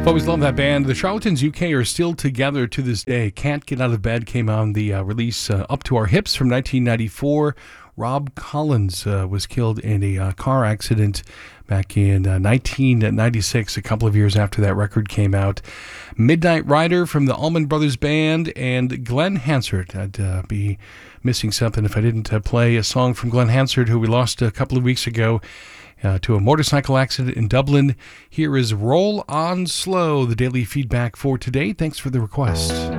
Always love that band. The Charlatans UK are still together to this day. Can't Get Out of Bed came on the release Up to Our Hips from 1994. Rob Collins was killed in a car accident back in 1996, a couple of years after that record came out. Midnight Rider from the Allman Brothers Band and Glenn Hansard. I'd be missing something if I didn't play a song from Glenn Hansard, who we lost a couple of weeks ago to a motorcycle accident in Dublin. Here is Roll On Slow, the daily feedback for today. Thanks for the request.